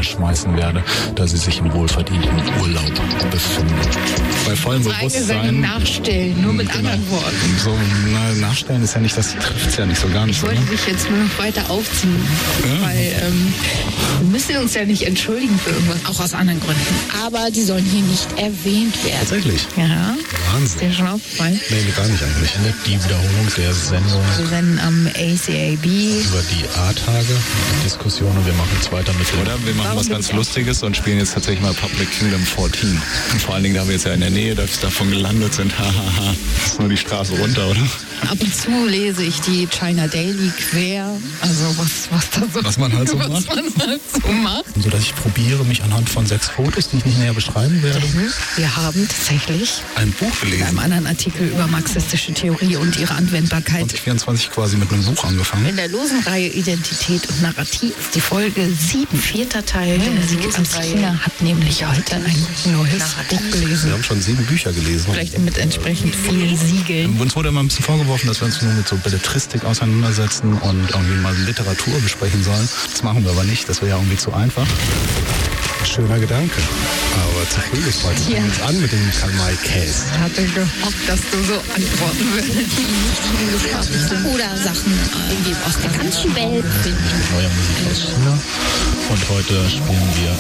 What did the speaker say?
Schiene schmeißen werde, da sie sich im wohlverdienten Urlaub befindet. Bei vollem Bewusstsein... Nachstellen, nur mit anderen Worten. So, nachstellen ist ja nicht, das trifft es ja nicht so gar nicht. Ich wollte dich jetzt nur noch weiter aufziehen, weil wir müssen uns ja nicht entschuldigen für irgendwas, auch aus anderen Gründen. Aber die sollen hier nicht erwähnt werden. Tatsächlich? Ja. Wahnsinn. Ist dir schon aufgefallen? Nee, gar nicht eigentlich. Die Wiederholung der Sendung Wir senden am ACAB. über die A-Tage, Diskussionen, wir machen es weiter mit. Oder wir machen was ganz Lustiges und spielen jetzt tatsächlich mal Public Kingdom 14. Und vor allen Dingen, da wir jetzt ja in der Nähe davon gelandet sind, hahaha, ist nur die Straße runter, oder? Ab und zu lese ich die China Daily quer, also was da so... Was man halt so macht. Was man halt so macht. So dass ich probiere, mich anhand von 6 Fotos, die ich nicht näher beschreiben werde, Wir haben tatsächlich ein Buch in einem gelesen. anderen Artikel über marxistische Theorie und ihre Anwendbarkeit 2024 quasi mit einem Buch angefangen. in der losen Reihe Identität und Narrativ, die Folge 7, 4. Teil der Musik aus China, hat nämlich heute ein neues Buch gelesen. Wir haben schon 7 Bücher gelesen. Vielleicht mit entsprechend vielen Siegeln. Uns wurde immer ein bisschen vorgeworfen, dass wir uns nur mit so Belletristik auseinandersetzen und irgendwie mal Literatur besprechen sollen. Das machen wir aber nicht, das wäre ja irgendwie zu einfach. Schöner Gedanke. Aber zu früh ist heute. Ja. Jetzt an mit dem Karl-May-Käse. Ich hatte gehofft, dass du so antworten würdest. Oder Sachen aus der ganzen Welt. Mit neuer Musik aus China. Und heute spielen wir